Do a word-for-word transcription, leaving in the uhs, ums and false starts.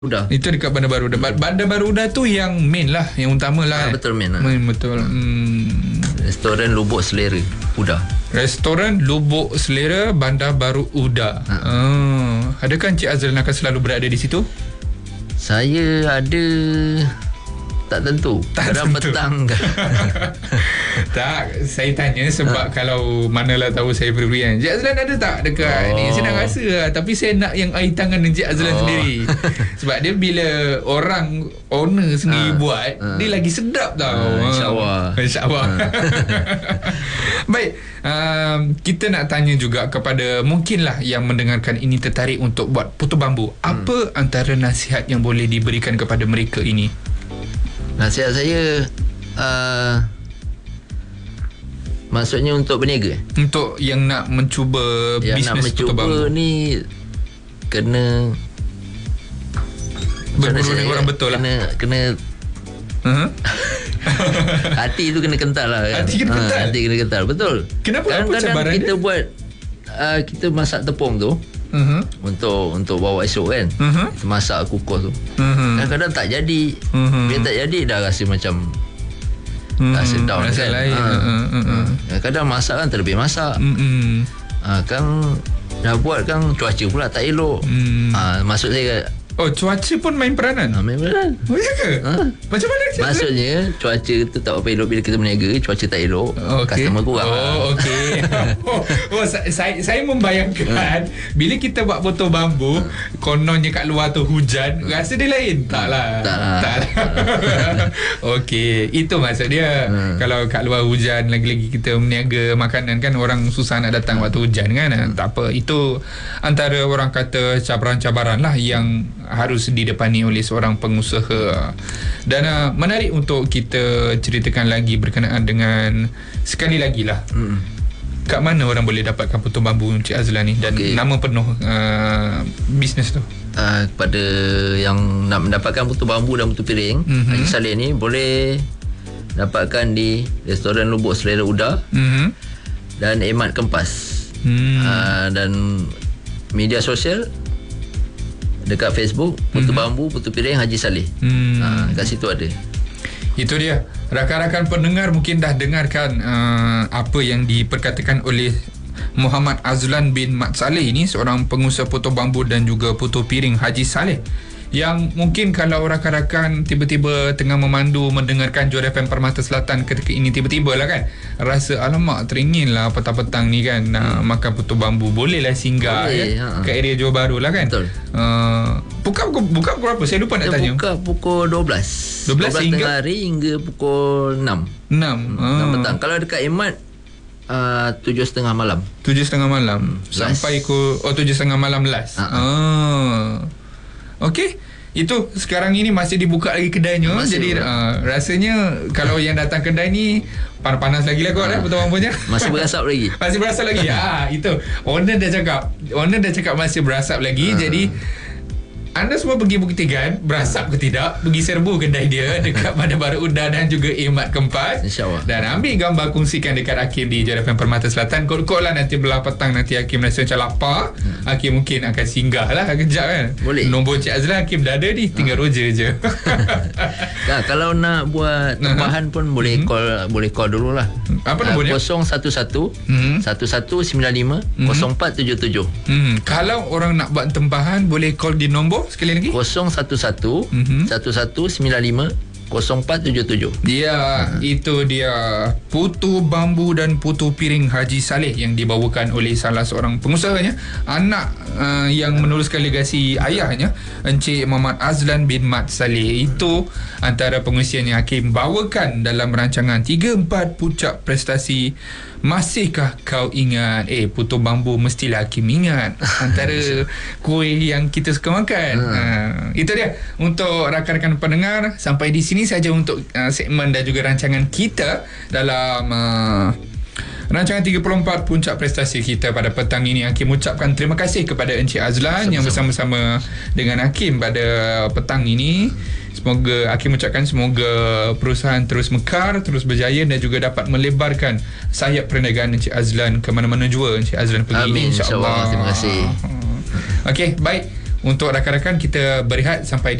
Udah. Itu dekat Bandar Baru Uda. Bandar Baru Uda tu yang main lah, yang utama lah. Ah, betul main lah. Main betul. Hmm. Restoran Lubuk Selera Uda. Restoran Lubuk Selera Bandar Baru Uda. Ha. Ah. Adakah Encik Azlan akan selalu berada di situ? Saya ada tak tentu. Tak Kadang tentu. petang kan. Tak, saya tanya sebab ha. kalau manalah tahu saya beri kan. Encik Azlan ada tak dekat oh. ni? Saya nak rasa lah, tapi saya nak yang air tangan Encik Azlan oh. sendiri. Sebab dia bila orang owner sendiri ha. buat, ha. dia lagi sedap tau. Ha. InsyaAllah. InsyaAllah. Ha. Baik, um, kita nak tanya juga kepada mungkinlah yang mendengarkan ini tertarik untuk buat putu bambu. Apa hmm. antara nasihat yang boleh diberikan kepada mereka ini? Nasihat saya uh, maksudnya untuk berniaga. Untuk yang nak mencuba yang bisnes putu bambu. Yang nak mencuba ni kena berguru dengan orang betul kena, lah. Kena uh-huh. hati tu kena kental lah kan? Hati kena kental. Ha, hati kena kental. Betul. Kenapa? Kadang-kadang apa kita dia? buat uh, kita masak tepung tu uh-huh. untuk untuk bawa esok kan. Uh-huh. Kita masak kukus tu. Uh-huh. Kadang-kadang tak jadi. Uh-huh. Bila tak jadi dah rasa macam uh-huh. rasa down rasa kan. Lain. Ha. Uh-huh. Uh-huh. Kadang-kadang masak kan terlebih masak. Uh-huh. Ha, kan dah buat kan cuaca pula tak elok. Uh-huh. Ha, maksud saya oh, cuaca pun main peranan? Ha, main peranan. Oh, ya ke? Ha? Macam mana? Cik? Maksudnya, cuaca tu tak apa elok. Bila kita berniaga, cuaca tak elok, okay. Customer kurang. Oh, okey. oh, oh, saya, saya membayangkan, bila kita buat botol bambu, kononnya kat luar tu hujan, rasa dia lain. Tak lah. Tak lah. Tak lah. Okey, itu maksud dia. Hmm. Kalau kat luar hujan, lagi-lagi kita berniaga makanan kan, orang susah nak datang hmm. waktu hujan kan. Hmm. Tak apa. Itu antara orang kata cabaran-cabaran lah yang harus didepani oleh seorang pengusaha. Dan uh, menarik untuk kita ceritakan lagi berkenaan dengan sekali lagi lah hmm. kat mana orang boleh dapatkan putu bambu Encik Azlan ni dan okay. nama penuh uh, bisnes tu. Uh, kepada yang nak mendapatkan putu bambu dan putu piring mm-hmm. Haji Saleh ni boleh dapatkan di Restoran Lubuk Selera Uda mm-hmm. dan Emat Kempas mm. uh, dan media sosial dekat Facebook putu mm-hmm. bambu putu piring Haji Saleh. Mm. Ha, kat situ ada. Itu dia. Rakan-rakan pendengar mungkin dah dengarkan uh, apa yang diperkatakan oleh Muhammad Azlan bin Mat Saleh ini, seorang pengusaha putu bambu dan juga putu piring Haji Saleh, yang mungkin kalau rakan-rakan tiba-tiba tengah memandu mendengarkan Johor F M Permata Selatan ketika ini, tiba-tiba lah kan rasa alamak teringin lah petang-petang ni kan nak hmm. makan putu bambu, bolehlah singgah boleh, ya, ke area Johor Bahru lah kan. Betul. Uh, buka, buka, buka pukul berapa? Saya lupa nak kita tanya. Buka pukul dua belas dua belas hingga hari hingga pukul enam enam enam uh. petang. Kalau dekat Emat uh, tujuh setengah malam tujuh setengah malam hmm, sampai ke oh tujuh setengah malam last. Uh-huh. Ah. Okey, itu sekarang ini masih dibuka lagi kedainya. Masih jadi uh, rasanya kalau yang datang kedai ni panas-panas lagi lah kot uh, eh, betul bambunya. Masih berasap lagi. Masih berasap lagi. Ah, itu. Owner dah cakap, owner dah cakap masih berasap lagi. Uh. Jadi anda semua pergi Bukit Tigan, berasap ke tidak, pergi serbu kedai dia dekat Bandar Baru Uda dan juga Emat Kempas. InsyaAllah. Dan ambil gambar, kongsikan dekat Hakim di Johor F M Permata Selatan. Kod-kod lah nanti belah petang nanti Hakim rasa macam lapar. Hmm. Hakim mungkin akan singgah lah kejap kan. Boleh. Nombor Encik Azlan Hakim dah ada ni, tinggal ha. roja je. Nah, kalau nak buat tambahan uh-huh. pun boleh mm-hmm. call boleh call dulu lah. Apa nombornya? kosong satu satu satu satu sembilan lima kosong empat tujuh tujuh. Hmm. Kalau orang nak buat tempahan boleh call di nombor sekali lagi kosong satu satu satu satu sembilan lima kosong empat tujuh tujuh. Ya, uh-huh. itu dia putu bambu dan putu piring Haji Saleh yang dibawakan oleh salah seorang pengusahanya, anak uh, yang meneruskan legasi ayahnya, Encik Muhammad Azlan bin Mat Saleh. Itu antara pengisian yang Hakim bawakan dalam rancangan tiga empat puncak prestasi. Masihkah kau ingat? Eh, putu bambu mestilah Hakim ingat. Antara kuih yang kita suka makan. Hmm. Uh, itu dia untuk rakan-rakan pendengar. Sampai di sini saja untuk uh, segmen dan juga rancangan kita dalam uh, rancangan tiga puluh empat puncak prestasi kita pada petang ini. Hakim ucapkan terima kasih kepada Encik Azlan Sama-sama. yang bersama-sama dengan Hakim pada petang ini. Semoga Hakim ucapkan semoga perusahaan terus mekar, terus berjaya dan juga dapat melebarkan sayap perniagaan Encik Azlan ke mana-mana jua Encik Azlan pergi. Amin, insya-Allah. Terima kasih. Okey, baik. Untuk rakan-rakan kita berehat sampai